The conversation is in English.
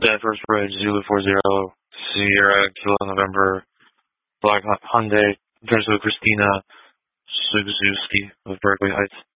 First Bridge, Zulu 40, Sierra, Kilo November, Black Hyundai, Verso Christina, Suzuki of Berkeley Heights.